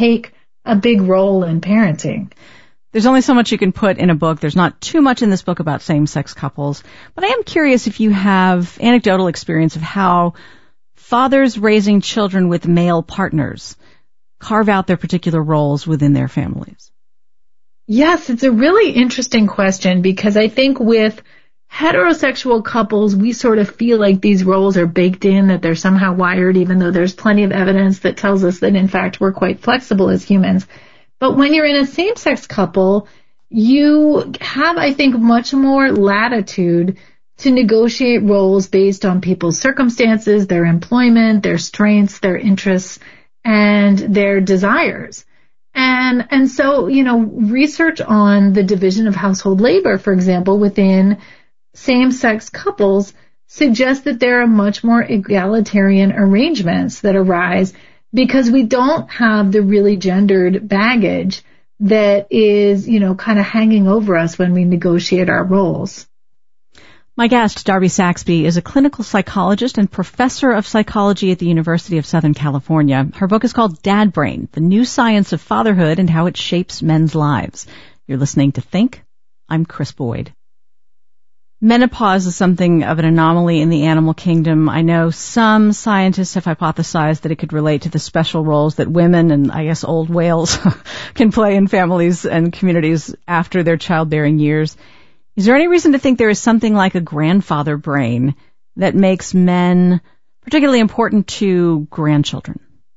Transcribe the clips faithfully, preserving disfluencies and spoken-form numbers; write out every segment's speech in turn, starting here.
take a big role in parenting. There's only so much you can put in a book. There's not too much in this book about same-sex couples. But I am curious if you have anecdotal experience of how fathers raising children with male partners carve out their particular roles within their families. Yes, it's a really interesting question because I think with heterosexual couples, we sort of feel like these roles are baked in, that they're somehow wired, even though there's plenty of evidence that tells us that, in fact, we're quite flexible as humans. But when you're in a same-sex couple, you have, I think, much more latitude to negotiate roles based on people's circumstances, their employment, their strengths, their interests, and their desires. And and so, you know, research on the division of household labor, for example, within same-sex couples suggests that there are much more egalitarian arrangements that arise because we don't have the really gendered baggage that is, you know, kind of hanging over us when we negotiate our roles. My guest, Darby Saxby, is a clinical psychologist and professor of psychology at the University of Southern California. Her book is called Dad Brain, The New Science of Fatherhood and How It Shapes Men's Lives. You're listening to Think. I'm Chris Boyd. Menopause is something of an anomaly in the animal kingdom. I know some scientists have hypothesized that it could relate to the special roles that women and, I guess, old whales can play in families and communities after their childbearing years. Is there any reason to think there is something like a grandfather brain that makes men particularly important to grandchildren?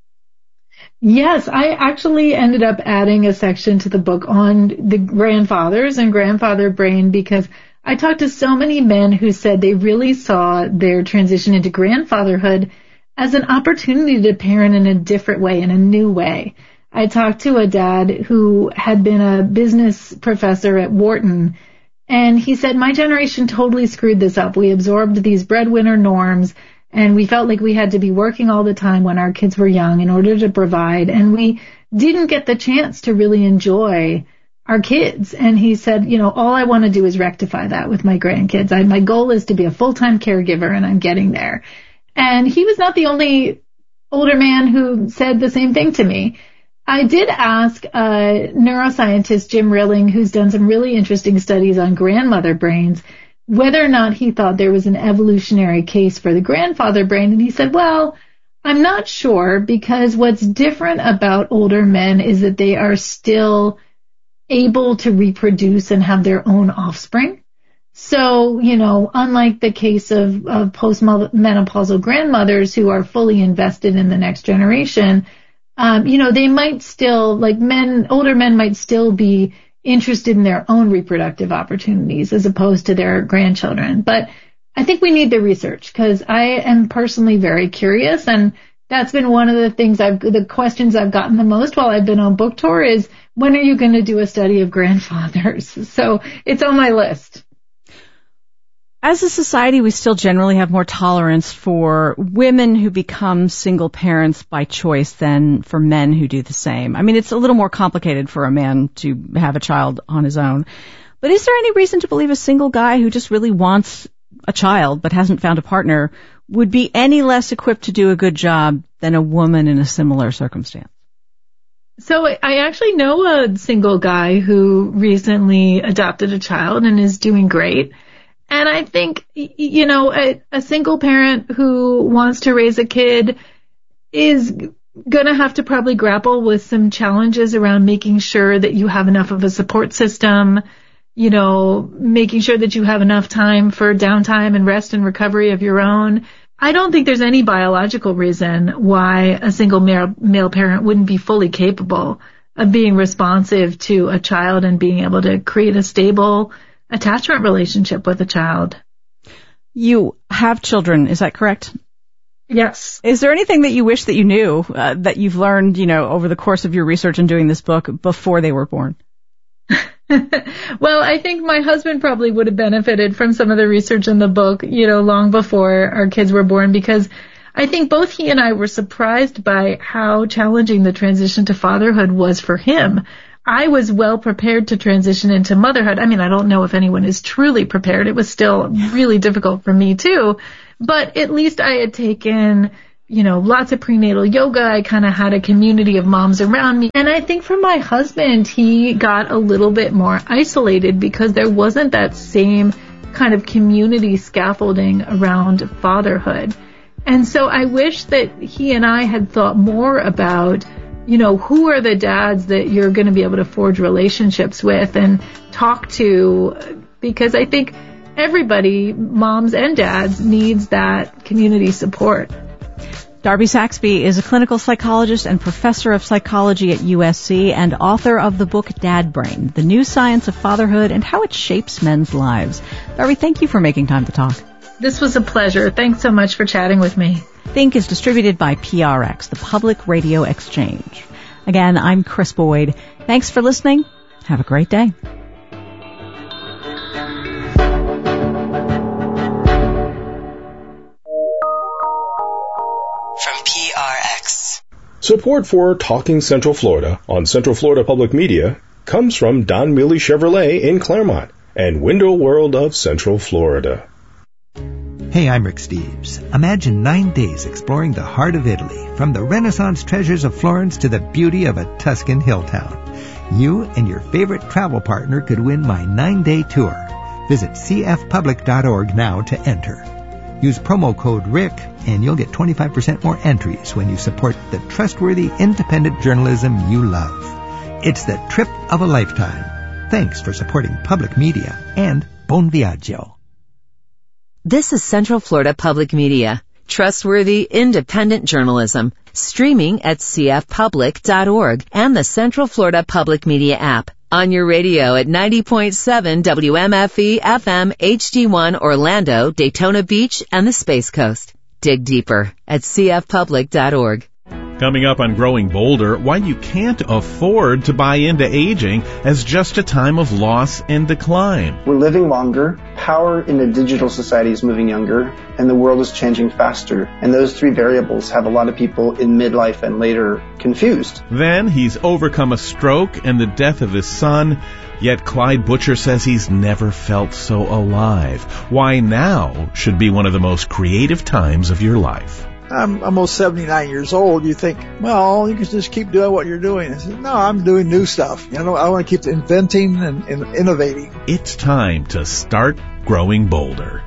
Yes, I actually ended up adding a section to the book on the grandfathers and grandfather brain because I talked to so many men who said they really saw their transition into grandfatherhood as an opportunity to parent in a different way, in a new way. I talked to a dad who had been a business professor at Wharton, and he said, my generation totally screwed this up. We absorbed these breadwinner norms, and we felt like we had to be working all the time when our kids were young in order to provide, and we didn't get the chance to really enjoy our kids. And he said, you know, all I want to do is rectify that with my grandkids. I, my goal is to be a full-time caregiver, and I'm getting there. And he was not the only older man who said the same thing to me. I did ask uh, neuroscientist Jim Rilling, who's done some really interesting studies on grandmother brains, whether or not he thought there was an evolutionary case for the grandfather brain. And he said, well, I'm not sure, because what's different about older men is that they are still able to reproduce and have their own offspring. So, you know, unlike the case of, of postmenopausal grandmothers who are fully invested in the next generation, um, you know, they might still, like men, older men might still be interested in their own reproductive opportunities as opposed to their grandchildren. But I think we need the research because I am personally very curious, and that's been one of the things I've, the questions I've gotten the most while I've been on book tour is, when are you going to do a study of grandfathers? So it's on my list. As a society, we still generally have more tolerance for women who become single parents by choice than for men who do the same. I mean, it's a little more complicated for a man to have a child on his own. But is there any reason to believe a single guy who just really wants a child but hasn't found a partner would be any less equipped to do a good job than a woman in a similar circumstance? So I actually know a single guy who recently adopted a child and is doing great. And I think, you know, a, a single parent who wants to raise a kid is going to have to probably grapple with some challenges around making sure that you have enough of a support system, you know, making sure that you have enough time for downtime and rest and recovery of your own. I don't think there's any biological reason why a single male, male parent wouldn't be fully capable of being responsive to a child and being able to create a stable attachment relationship with a child. You have children, is that correct? Yes. Is there anything that you wish that you knew, uh, that you've learned, you know, over the course of your research and doing this book before they were born? Well, I think my husband probably would have benefited from some of the research in the book, you know, long before our kids were born, because I think both he and I were surprised by how challenging the transition to fatherhood was for him. I was well prepared to transition into motherhood. I mean, I don't know if anyone is truly prepared. It was still really difficult for me too, but at least I had taken you know, lots of prenatal yoga. I kind of had a community of moms around me. And I think for my husband, he got a little bit more isolated because there wasn't that same kind of community scaffolding around fatherhood. And so I wish that he and I had thought more about, you know, who are the dads that you're going to be able to forge relationships with and talk to, because I think everybody, moms and dads, needs that community support. Darby Saxby is a clinical psychologist and professor of psychology at U S C and author of the book Dad Brain, The New Science of Fatherhood and How It Shapes Men's Lives. Darby, thank you for making time to talk. This was a pleasure. Thanks so much for chatting with me. Think is distributed by P R X, the Public Radio Exchange. Again, I'm Chris Boyd. Thanks for listening. Have a great day. From P R X. Support for Talking Central Florida on Central Florida Public Media comes from Don Mealy Chevrolet in Claremont and Window World of Central Florida. Hey, I'm Rick Steves. Imagine nine days exploring the heart of Italy, from the Renaissance treasures of Florence to the beauty of a Tuscan hill town. You and your favorite travel partner could win my nine-day tour. Visit c f public dot org now to enter. Use promo code RICK and you'll get twenty-five percent more entries when you support the trustworthy, independent journalism you love. It's the trip of a lifetime. Thanks for supporting public media and Bon Viaggio. This is Central Florida Public Media. Trustworthy, independent journalism. Streaming at c f public dot org and the Central Florida Public Media app. On your radio at ninety point seven W M F E F M H D one Orlando, Daytona Beach, and the Space Coast. Dig deeper at c f public dot org. Coming up on Growing Bolder, why you can't afford to buy into aging as just a time of loss and decline. We're living longer, power in a digital society is moving younger, and the world is changing faster. And those three variables have a lot of people in midlife and later confused. Then he's overcome a stroke and the death of his son, yet Clyde Butcher says he's never felt so alive. Why now should be one of the most creative times of your life. I'm almost seventy-nine years old. You think, well, you can just keep doing what you're doing. I said, no, I'm doing new stuff. You know, I want to keep inventing and, and innovating. It's time to start growing bolder.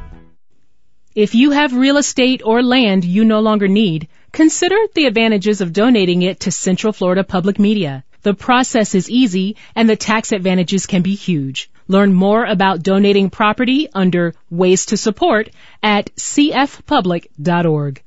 If you have real estate or land you no longer need, consider the advantages of donating it to Central Florida Public Media. The process is easy and the tax advantages can be huge. Learn more about donating property under Ways to Support at c f public dot org.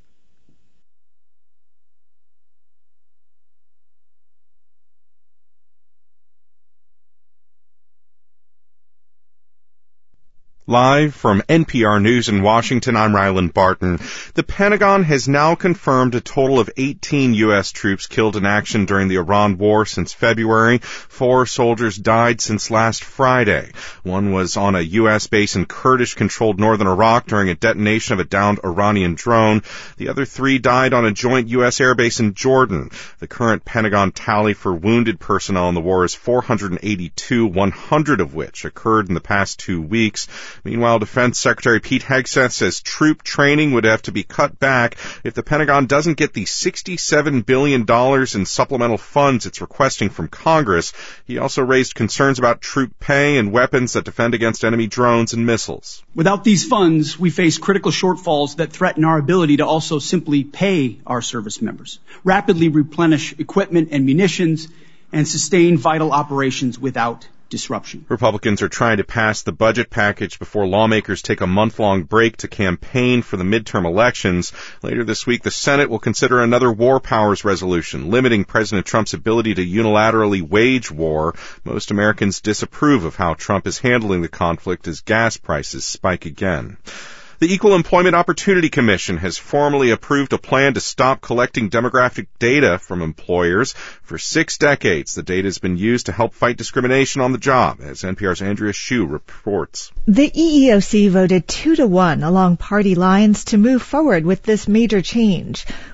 Live from N P R News in Washington, I'm Ryland Barton. The Pentagon has now confirmed a total of eighteen U S troops killed in action during the Iran war since February. Four soldiers died since last Friday. One was on a U S base in Kurdish-controlled northern Iraq during a detonation of a downed Iranian drone. The other three died on a joint U S airbase in Jordan. The current Pentagon tally for wounded personnel in the war is four hundred eighty-two, one hundred of which occurred in the past two weeks. Meanwhile, Defense Secretary Pete Hegseth says troop training would have to be cut back if the Pentagon doesn't get the sixty-seven billion dollars in supplemental funds it's requesting from Congress. He also raised concerns about troop pay and weapons that defend against enemy drones and missiles. Without these funds, we face critical shortfalls that threaten our ability to also simply pay our service members, rapidly replenish equipment and munitions, and sustain vital operations without disruption. Republicans are trying to pass the budget package before lawmakers take a month-long break to campaign for the midterm elections. Later this week, the Senate will consider another war powers resolution, limiting President Trump's ability to unilaterally wage war. Most Americans disapprove of how Trump is handling the conflict as gas prices spike again. The Equal Employment Opportunity Commission has formally approved a plan to stop collecting demographic data from employers. For six decades, the data has been used to help fight discrimination on the job, as N P R's Andrea Hsu reports. The E E O C voted two to one along party lines to move forward with this major change.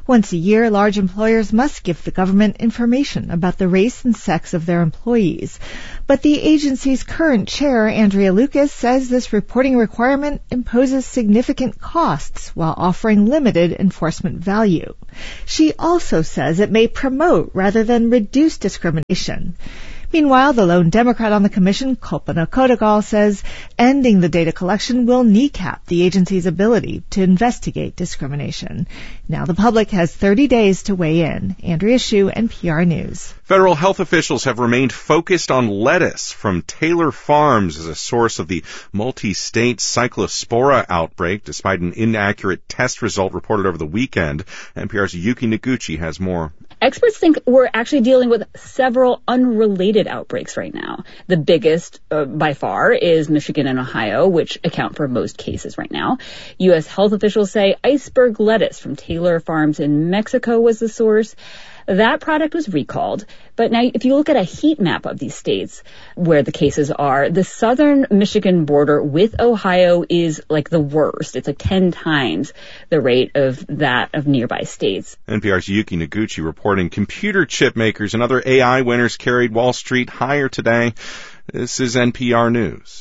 Once a year, large employers must give the government information about the race and sex of their employees. But the agency's current chair, Andrea Lucas, says this reporting requirement imposes significant costs while offering limited enforcement value. She also says it may promote rather than reduce discrimination. Meanwhile, the lone Democrat on the commission, Kalpana Kodagal, says ending the data collection will kneecap the agency's ability to investigate discrimination. Now the public has thirty days to weigh in. Andrea Hsu, N P R News. Federal health officials have remained focused on lettuce from Taylor Farms as a source of the multi-state cyclospora outbreak, despite an inaccurate test result reported over the weekend. N P R's Yuki Noguchi has more. Experts think we're actually dealing with several unrelated outbreaks right now. The biggest, uh, by far, is Michigan and Ohio, which account for most cases right now. U S health officials say iceberg lettuce from Taylor Farms in Mexico was the source. That product was recalled. But now, if you look at a heat map of these states where the cases are, the southern Michigan border with Ohio is like the worst. It's like ten times the rate of that of nearby states. N P R's Yuki Noguchi reporting computer chip makers and other A I winners carried Wall Street higher today. This is N P R News.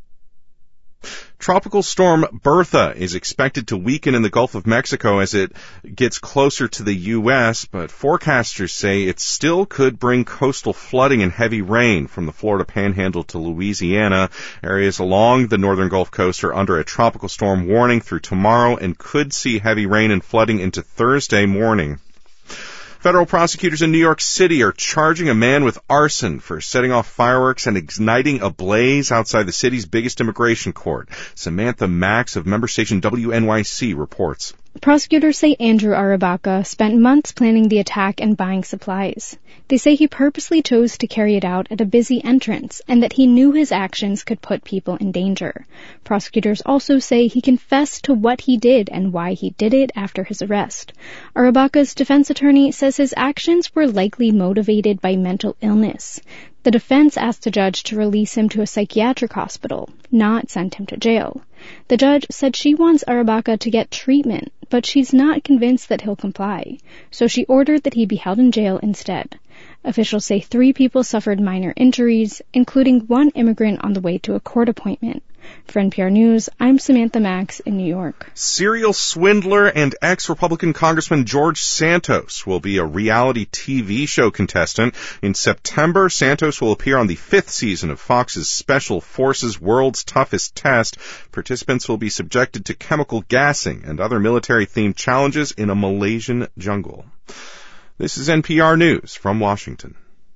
Tropical storm Bertha is expected to weaken in the Gulf of Mexico as it gets closer to the U S, but forecasters say it still could bring coastal flooding and heavy rain from the Florida Panhandle to Louisiana. Areas along the northern Gulf Coast are under a tropical storm warning through tomorrow and could see heavy rain and flooding into Thursday morning. Federal prosecutors in New York City are charging a man with arson for setting off fireworks and igniting a blaze outside the city's biggest immigration court. Samantha Max of member station W N Y C reports. Prosecutors say Andrew Arabaca spent months planning the attack and buying supplies. They say he purposely chose to carry it out at a busy entrance and that he knew his actions could put people in danger. Prosecutors also say he confessed to what he did and why he did it after his arrest. Arabaca's defense attorney says his actions were likely motivated by mental illness. The defense asked the judge to release him to a psychiatric hospital, not send him to jail. The judge said she wants Arabaca to get treatment, but she's not convinced that he'll comply, so she ordered that he be held in jail instead. Officials say three people suffered minor injuries, including one immigrant on the way to a court appointment. For N P R News, I'm Samantha Max in New York. Serial swindler and ex-Republican Congressman George Santos will be a reality T V show contestant. In September, Santos will appear on the fifth season of Fox's Special Forces World's Toughest Test. Participants will be subjected to chemical gassing and other military-themed challenges in a Malaysian jungle. This is N P R News from Washington.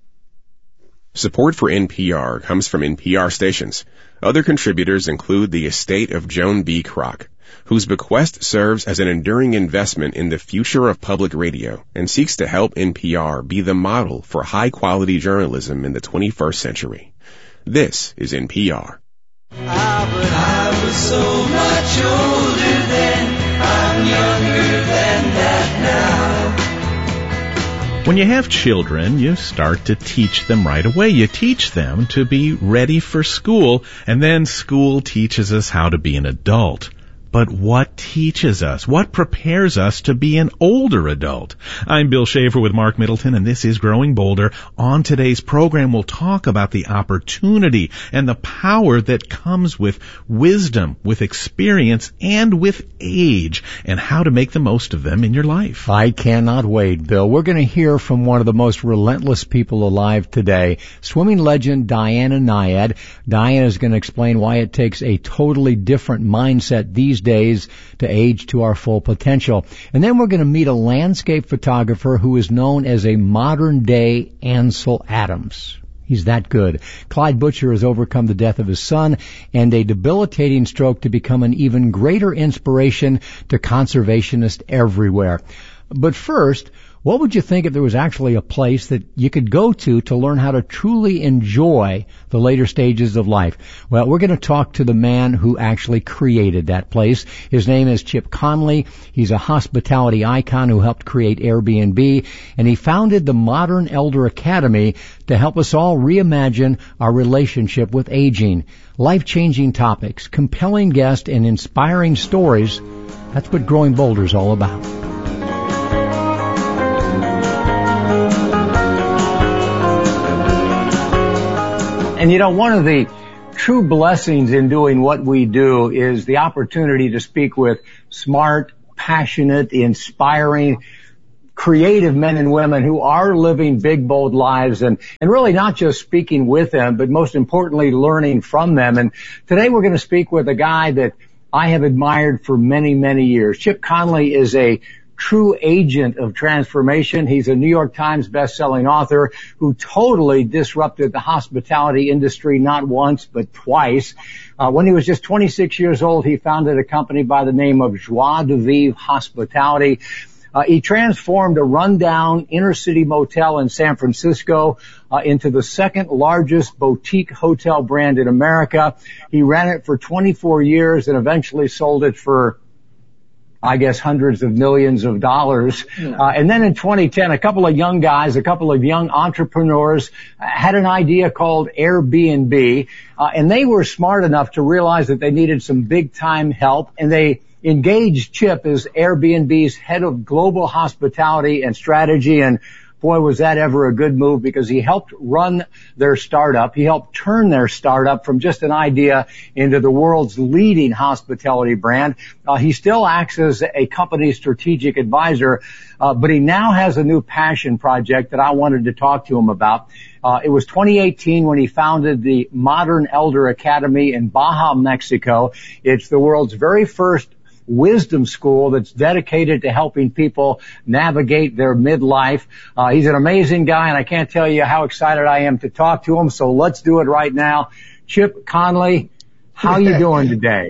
Support for N P R comes from N P R stations. Other contributors include the estate of Joan B. Kroc, whose bequest serves as an enduring investment in the future of public radio and seeks to help N P R be the model for high-quality journalism in the twenty-first century. This is N P R. Ah, but I was so much older then, I'm younger than that now. When you have children, you start to teach them right away. You teach them to be ready for school, and then school teaches us how to be an adult. But what teaches us? What prepares us to be an older adult? I'm Bill Schaefer with Mark Middleton, and this is Growing Bolder. On today's program, we'll talk about the opportunity and the power that comes with wisdom, with experience, and with age, and how to make the most of them in your life. I cannot wait, Bill. We're going to hear from one of the most relentless people alive today, swimming legend Diana Nyad. Diana is going to explain why it takes a totally different mindset these days to age to our full potential. And then we're going to meet a landscape photographer who is known as a modern-day Ansel Adams. He's that good. Clyde Butcher has overcome the death of his son and a debilitating stroke to become an even greater inspiration to conservationists everywhere. But first, what would you think if there was actually a place that you could go to to learn how to truly enjoy the later stages of life? Well, we're going to talk to the man who actually created that place. His name is Chip Conley. He's a hospitality icon who helped create Airbnb, and he founded the Modern Elder Academy to help us all reimagine our relationship with aging. Life-changing topics, compelling guests, and inspiring stories. That's what Growing Bolder is all about. And you know, one of the true blessings in doing what we do is the opportunity to speak with smart, passionate, inspiring, creative men and women who are living big, bold lives, and, and really not just speaking with them, but most importantly, learning from them. And today we're going to speak with a guy that I have admired for many, many years. Chip Conley is a true agent of transformation. He's a New York Times best-selling author who totally disrupted the hospitality industry not once, but twice. Uh, when he was just twenty-six years old, he founded a company by the name of Joie de Vivre Hospitality. Uh, he transformed a rundown inner-city motel in San Francisco uh, into the second largest boutique hotel brand in America. He ran it for twenty-four years and eventually sold it for, I guess, hundreds of millions of dollars. Yeah. Uh, and then in twenty ten, a couple of young guys, a couple of young entrepreneurs had an idea called Airbnb, uh, and they were smart enough to realize that they needed some big-time help, and they engaged Chip as Airbnb's head of global hospitality and strategy. And boy, was that ever a good move, because he helped run their startup. He helped turn their startup from just an idea into the world's leading hospitality brand. Uh, he still acts as a company strategic advisor, uh, but he now has a new passion project that I wanted to talk to him about. Uh, it was twenty eighteen when he founded the Modern Elder Academy in Baja, Mexico. It's the world's very first wisdom school that's dedicated to helping people navigate their midlife. Uh, he's an amazing guy, and I can't tell you how excited I am to talk to him. So let's do it right now. Chip Conley, how you doing today?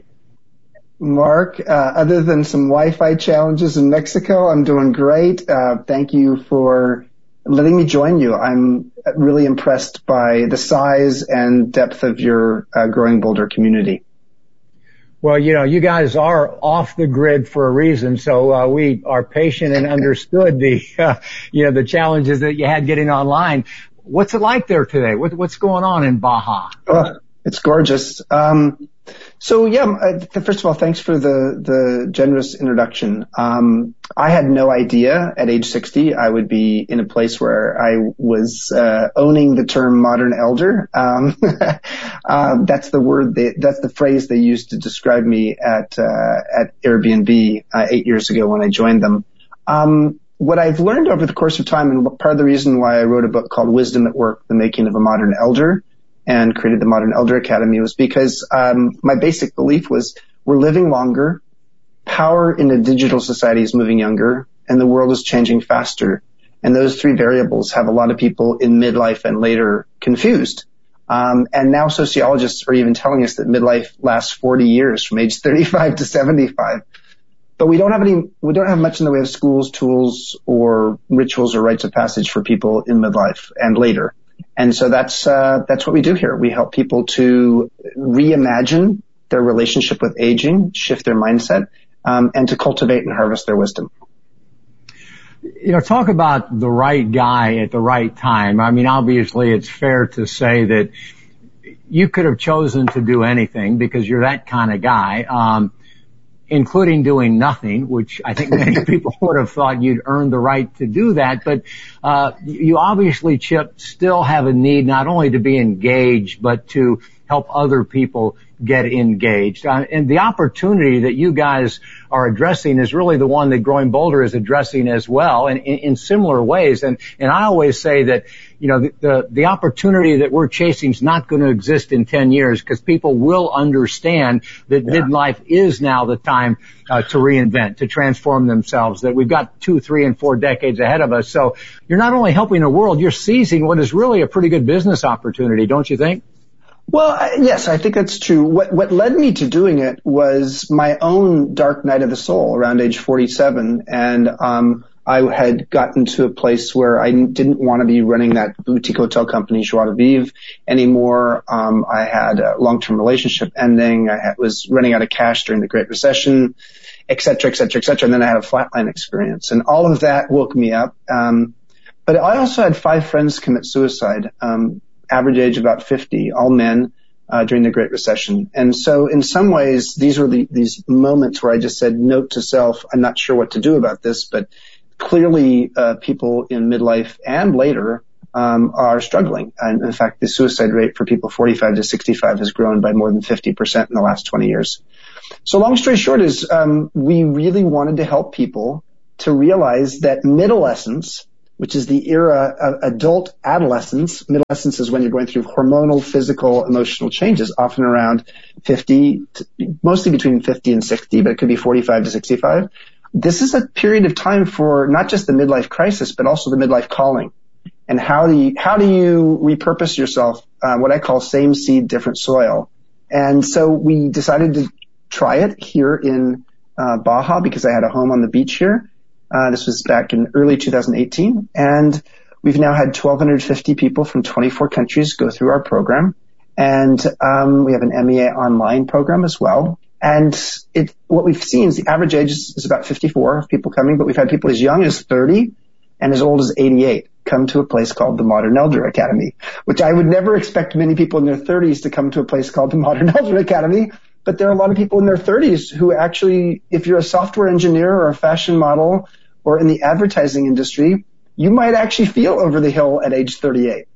Mark, uh, other than some Wi-Fi challenges in Mexico, I'm doing great. Uh, thank you for letting me join you. I'm really impressed by the size and depth of your uh, Growing Bolder community. Well, you know, you guys are off the grid for a reason, so uh, we are patient and understood the, uh, you know, the challenges that you had getting online. What's it like there today? What, what's going on in Baja? Oh, it's gorgeous. Um, so yeah, uh, first of all, thanks for the the generous introduction. Um, I had no idea at age sixty I would be in a place where I was uh, owning the term modern elder. Um, uh, that's the word, they, that's the phrase they used to describe me at uh, at Airbnb uh, eight years ago when I joined them. Um, what I've learned over the course of time, and part of the reason why I wrote a book called Wisdom at Work: The Making of a Modern Elder, and created the Modern Elder Academy, was because um my basic belief was we're living longer, power in a digital society is moving younger, and the world is changing faster. And those three variables have a lot of people in midlife and later confused. Um and now sociologists are even telling us that midlife lasts forty years, from age thirty-five to seventy-five. But we don't have any, we don't have much in the way of schools, tools, or rituals or rites of passage for people in midlife and later. And so that's, uh, that's what we do here. We help people to reimagine their relationship with aging, shift their mindset, um, and to cultivate and harvest their wisdom. You know, talk about the right guy at the right time. I mean, obviously it's fair to say that you could have chosen to do anything because you're that kind of guy, um, including doing nothing, which I think many people would have thought you'd earned the right to do that. But uh you obviously, Chip, still have a need not only to be engaged, but to help other people get engaged. Uh, and the opportunity that you guys are addressing is really the one that Growing Bolder is addressing as well, and in, in similar ways. And, and I always say that, you know, the, the, the opportunity that we're chasing is not going to exist in ten years, because people will understand that yeah. midlife is now the time uh, to reinvent, to transform themselves, that we've got two, three, and four decades ahead of us. So you're not only helping the world, you're seizing what is really a pretty good business opportunity, don't you think? Well, yes, I think that's true. What what led me to doing it was my own dark night of the soul around age forty-seven, and um I had gotten to a place where I didn't want to be running that boutique hotel company, Joie de Vivre, anymore. Um I had a long-term relationship ending. I had, was running out of cash during the Great Recession, et cetera, et cetera, et cetera. And then I had a flatline experience, and all of that woke me up. Um But I also had five friends commit suicide. Um average age about fifty, all men, uh, during the Great Recession. And so in some ways, these were the, these moments where I just said, note to self, I'm not sure what to do about this, but clearly, uh, people in midlife and later, um, are struggling. And in fact, the suicide rate for people forty-five to sixty-five has grown by more than fifty percent in the last twenty years. So long story short is, um, we really wanted to help people to realize that midolescence, which is the era of adult adolescence, midolescence is when you're going through hormonal, physical, emotional changes, often around fifty, mostly between fifty and sixty, but it could be forty-five to sixty-five. This is a period of time for not just the midlife crisis, but also the midlife calling. And how do you, how do you repurpose yourself, uh, what I call same seed, different soil. And so we decided to try it here in uh, Baja because I had a home on the beach here. Uh, this was back in early two thousand eighteen. And we've now had twelve fifty people from twenty-four countries go through our program. And um, we have an M E A online program as well. And it, what we've seen is the average age is, is about fifty-four of people coming, but we've had people as young as thirty and as old as eighty-eight come to a place called the Modern Elder Academy, which I would never expect many people in their thirties to come to a place called the Modern Elder Academy. But there are a lot of people in their thirties who actually, if you're a software engineer or a fashion model or in the advertising industry, you might actually feel over the hill at age thirty-eight.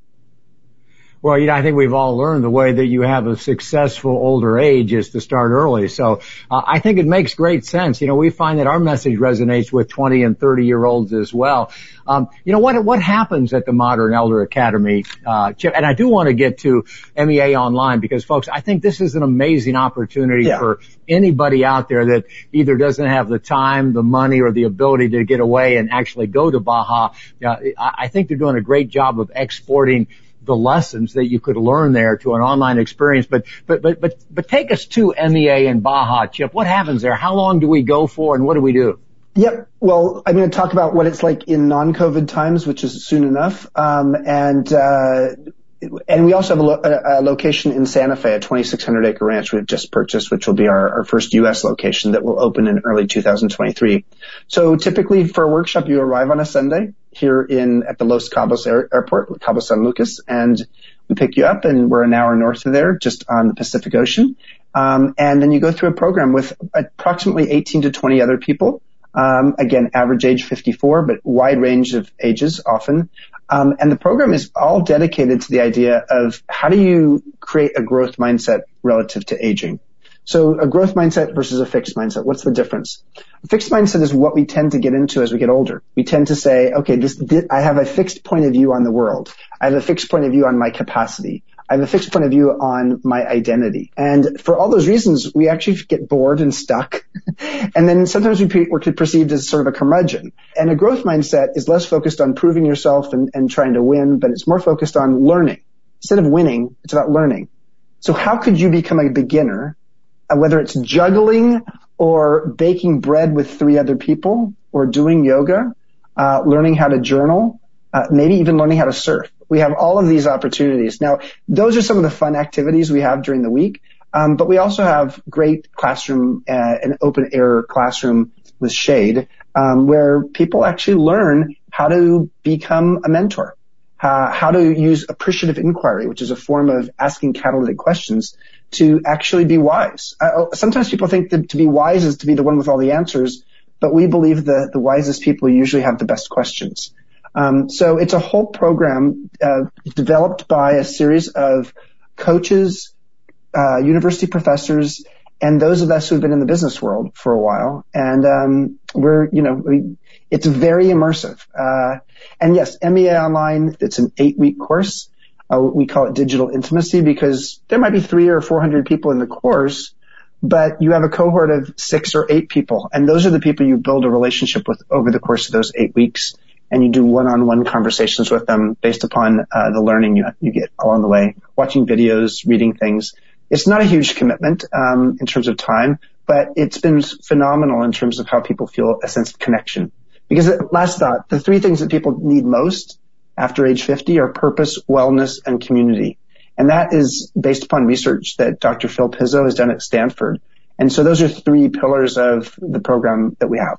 Well, you know, I think we've all learned the way that you have a successful older age is to start early. So uh, I think it makes great sense. You know, we find that our message resonates with twenty and thirty year olds as well. Um, you know, what what happens at the Modern Elder Academy, uh, Chip? And I do want to get to M E A Online because, folks, I think this is an amazing opportunity yeah. for anybody out there that either doesn't have the time, the money, or the ability to get away and actually go to Baja. Uh, I think they're doing a great job of exporting the lessons that you could learn there to an online experience. But, but, but, but, but take us to M E A in Baja, Chip. What happens there? How long do we go for and what do we do? Yep. Well, I'm going to talk about what it's like in non-COVID times, which is soon enough. Um, and, uh, and we also have a, lo- a, a location in Santa Fe, a twenty-six hundred acre ranch we've just purchased, which will be our, our first U S location that will open in early two thousand twenty-three. So typically for a workshop, you arrive on a Sunday here in, at the Los Cabos Air, Airport, Cabo San Lucas, and we pick you up and we're an hour north of there, just on the Pacific Ocean. Um, and then you go through a program with approximately eighteen to twenty other people. Um, again, average age fifty-four, but wide range of ages often. Um, and the program is all dedicated to the idea of how do you create a growth mindset relative to aging. So a growth mindset versus a fixed mindset, what's the difference? A fixed mindset is what we tend to get into as we get older. We tend to say, okay, this, this, I have a fixed point of view on the world. I have a fixed point of view on my capacity. I have a fixed point of view on my identity. And for all those reasons, we actually get bored and stuck. And then sometimes we pre- we're perceived as sort of a curmudgeon. And a growth mindset is less focused on proving yourself and, and trying to win, but it's more focused on learning. Instead of winning, it's about learning. So how could you become a beginner, uh, whether it's juggling or baking bread with three other people or doing yoga, uh, learning how to journal, uh, maybe even learning how to surf. We have all of these opportunities. Now, those are some of the fun activities we have during the week, um, but we also have great classroom, uh, an open air classroom with shade, um, where people actually learn how to become a mentor, uh, how to use appreciative inquiry, which is a form of asking catalytic questions to actually be wise. Uh, sometimes people think that to be wise is to be the one with all the answers, but we believe that the wisest people usually have the best questions. Um, so it's a whole program uh, developed by a series of coaches, uh, university professors, and those of us who have been in the business world for a while. And um, we're, you know, we, it's very immersive. Uh, and yes, M E A Online, it's an eight-week course. Uh, we call it digital intimacy because there might be three or four hundred people in the course, but you have a cohort of six or eight people, and those are the people you build a relationship with over the course of those eight weeks. And you do one-on-one conversations with them based upon uh, the learning you, you get along the way, watching videos, reading things. It's not a huge commitment um, in terms of time, but it's been phenomenal in terms of how people feel a sense of connection. Because last thought, the three things that people need most after age fifty are purpose, wellness, and community. And that is based upon research that Doctor Phil Pizzo has done at Stanford. And so those are three pillars of the program that we have.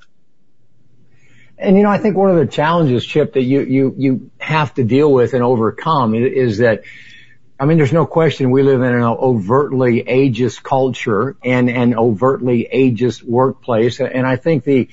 And, you know, I think one of the challenges, Chip, that you, you, you have to deal with and overcome is that, I mean, there's no question we live in an overtly ageist culture and an overtly ageist workplace. And I think the,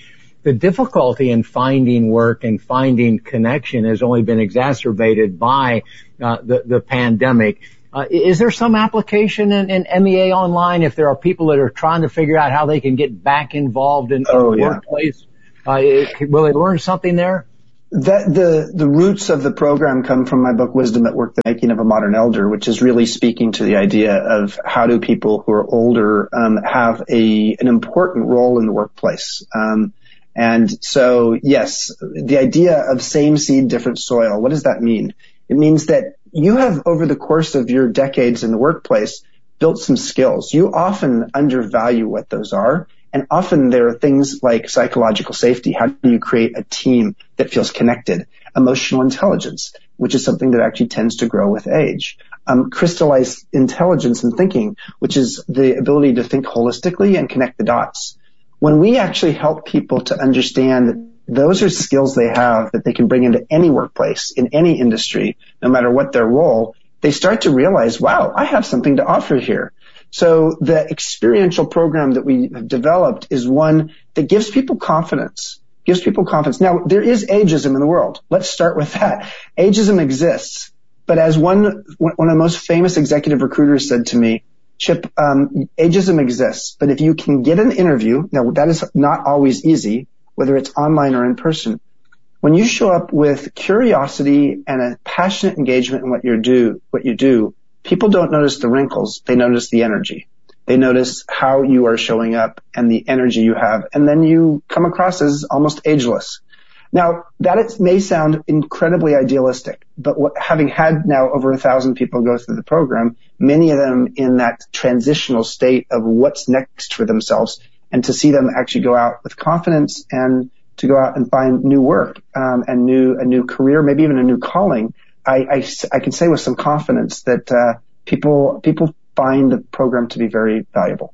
the difficulty in finding work and finding connection has only been exacerbated by uh, the, the pandemic. Uh, is there some application in, in M E A Online if there are people that are trying to figure out how they can get back involved in, oh, in the yeah. workplace? Uh, it, will they learn something there? That the the roots of the program come from my book Wisdom at Work: The Making of a Modern Elder, which is really speaking to the idea of how do people who are older um, have a an important role in the workplace. Um, and so, yes, the idea of same seed, different soil. What does that mean? It means that you have, over the course of your decades in the workplace, built some skills. You often undervalue what those are. And often there are things like psychological safety. How do you create a team that feels connected? Emotional intelligence, which is something that actually tends to grow with age. Um, crystallized intelligence and thinking, which is the ability to think holistically and connect the dots. When we actually help people to understand that those are skills they have that they can bring into any workplace, in any industry, no matter what their role, they start to realize, wow, I have something to offer here. So the experiential program that we have developed is one that gives people confidence, gives people confidence. Now, there is ageism in the world. Let's start with that. Ageism exists. But as one, one of the most famous executive recruiters said to me, Chip, um, ageism exists, but if you can get an interview, now that is not always easy, whether it's online or in person, when you show up with curiosity and a passionate engagement in what you do, what you do, people don't notice the wrinkles. They notice the energy. They notice how you are showing up and the energy you have. And then you come across as almost ageless. Now, that it may sound incredibly idealistic, but what, having had now over a thousand people go through the program, many of them in that transitional state of what's next for themselves, and to see them actually go out with confidence and to go out and find new work, um, and new, a new career, maybe even a new calling. I, I, I can say with some confidence that, uh, people, people find the program to be very valuable.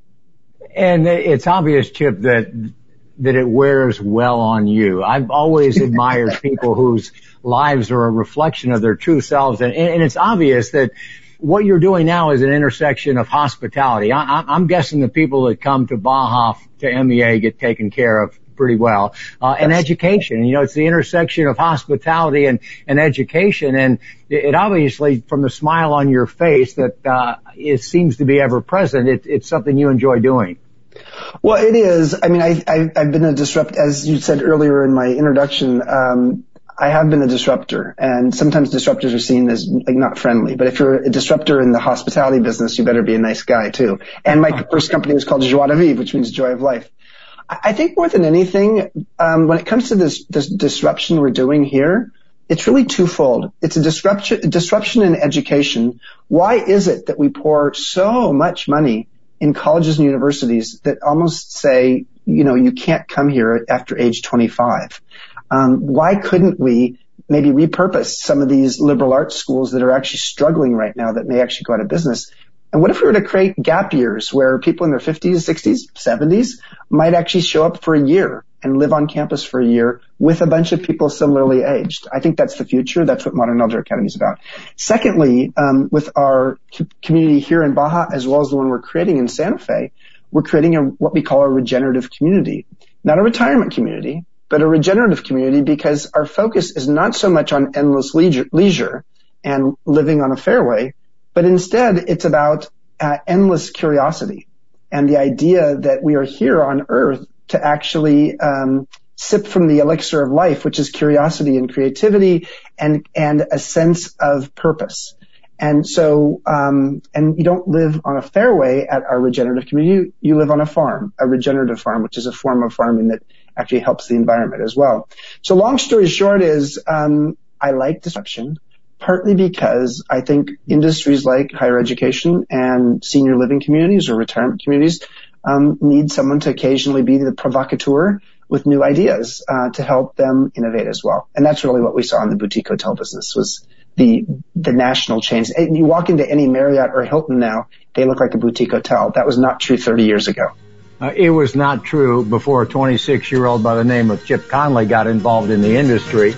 And it's obvious, Chip, that that it wears well on you. I've always admired people whose lives are a reflection of their true selves. And, and it's obvious that what you're doing now is an intersection of hospitality. I, I'm guessing the people that come to Baja to M E A get taken care of pretty well. Uh, and education, you know, it's the intersection of hospitality and, and education. And it, it obviously, from the smile on your face that, uh, it seems to be ever present, it, it's something you enjoy doing. Well, it is. I mean, I, I, I've been a disrupt, as you said earlier in my introduction, um, I have been a disruptor, and sometimes disruptors are seen as like not friendly. But if you're a disruptor in the hospitality business, you better be a nice guy too. And my first company was called Joie de Vivre, which means joy of life. I think more than anything, um, when it comes to this, this disruption we're doing here, it's really twofold. It's a disruption, disruption in education. Why is it that we pour so much money in colleges and universities that almost say, you know, you can't come here after age twenty-five? Um, why couldn't we maybe repurpose some of these liberal arts schools that are actually struggling right now that may actually go out of business? And what if we were to create gap years where people in their fifties, sixties, seventies might actually show up for a year and live on campus for a year with a bunch of people similarly aged? I think that's the future. That's what Modern Elder Academy is about. Secondly, um, with our community here in Baja, as well as the one we're creating in Santa Fe, we're creating a, what we call a regenerative community. Not a retirement community, but a regenerative community, because our focus is not so much on endless leisure, leisure and living on a fairway, but instead it's about uh, endless curiosity and the idea that we are here on earth to actually um, sip from the elixir of life, which is curiosity and creativity and and a sense of purpose. And so, um, and you don't live on a fairway at our regenerative community. You live on a farm, a regenerative farm, which is a form of farming that actually helps the environment as well. So long story short is, um, I like disruption, partly because I think industries like higher education and senior living communities or retirement communities um, need someone to occasionally be the provocateur with new ideas uh, to help them innovate as well. And that's really what we saw in the boutique hotel business, was the the national chains. And you walk into any Marriott or Hilton now, they look like a boutique hotel. That was not true thirty years ago. Uh, it was not true before a twenty-six-year-old by the name of Chip Conley got involved in the industry.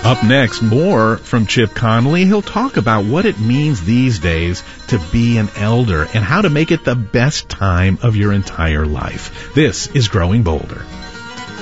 Up next, more from Chip Connolly. He'll talk about what it means these days to be an elder and how to make it the best time of your entire life. This is Growing Bolder.